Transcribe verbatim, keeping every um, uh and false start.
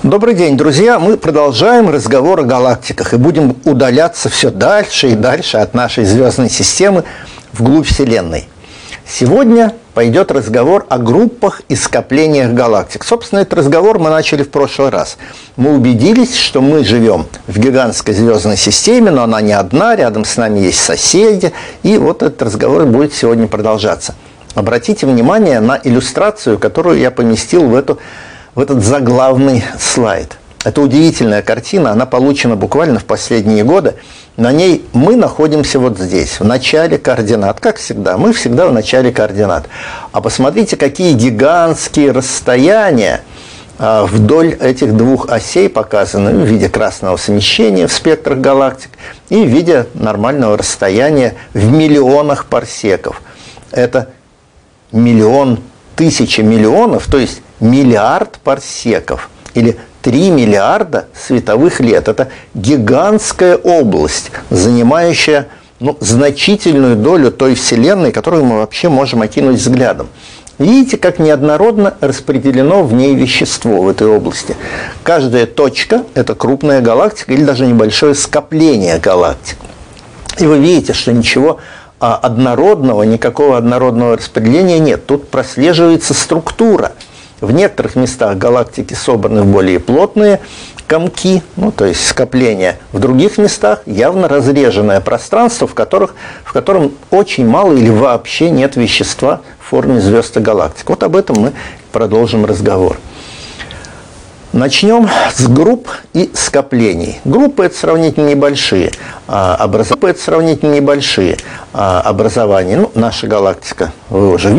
Добрый день, друзья! Мы продолжаем разговор о галактиках и будем удаляться все дальше и дальше от нашей звездной системы вглубь Вселенной. Сегодня пойдет разговор о группах и скоплениях галактик. Собственно, этот разговор мы начали в прошлый раз. Мы убедились, что мы живем в гигантской звездной системе, но она не одна, рядом с нами есть соседи, и вот этот разговор будет сегодня продолжаться. Обратите внимание на иллюстрацию, которую я поместил в эту в этот заглавный слайд. Это удивительная картина, она получена буквально в последние годы. На ней мы находимся вот здесь, в начале координат. Как всегда, мы всегда в начале координат. А посмотрите, какие гигантские расстояния вдоль этих двух осей показаны в виде красного смещения в спектрах галактик и в виде нормального расстояния в миллионах парсеков. Это миллион, тысяча миллионов, то есть миллиард парсеков или три миллиарда световых лет. Это гигантская область, занимающая ну, значительную долю той Вселенной, которую мы вообще можем окинуть взглядом. Видите, как неоднородно распределено в ней вещество в этой области. Каждая точка – это крупная галактика или даже небольшое скопление галактик. И вы видите, что ничего однородного, никакого однородного распределения нет. Тут прослеживается структура. В некоторых местах галактики собраны в более плотные комки, ну, то есть скопления. В других местах явно разреженное пространство, в, которых, в котором очень мало или вообще нет вещества в форме звезд и галактик. Вот об этом мы продолжим разговор. Начнем с групп и скоплений. Группы – это сравнительно небольшие, а образования – это сравнительно небольшие а образования. Ну, наша галактика вы уже видите.